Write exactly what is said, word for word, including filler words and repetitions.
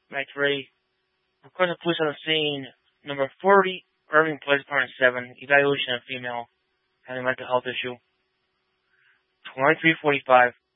Night three. Request of police on the scene. Number forty, Irving Place, Apartment seven. Evaluation of female having mental health issue. twenty-three forty-five.